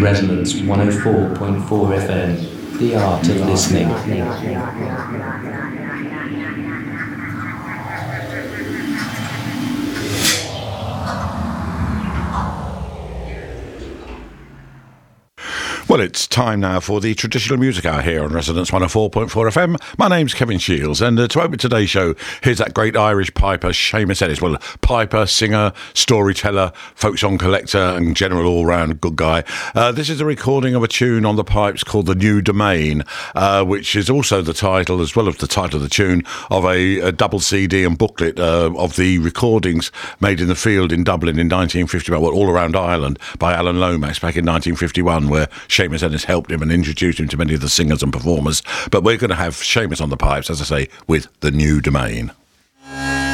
Resonance 104.4 FM, the art of listening. Well, it's time now for the traditional music hour here on Resonance 104.4 FM. My name's Kevin Shields, and to open today's show, here's that great Irish piper, Seamus Ennis. Well, piper, singer, storyteller, folk song collector, and general all-round good guy. This is a recording of a tune on the pipes called The New Domain, which is also the title, as well as the title of the tune, of a double CD and booklet of the recordings made in the field in Dublin in 1951, well, all around Ireland, by Alan Lomax back in 1951, where Seamus Ennis helped him and introduced him to many of the singers and performers. But we're going to have Seamus on the pipes, as I say, with The New Domain.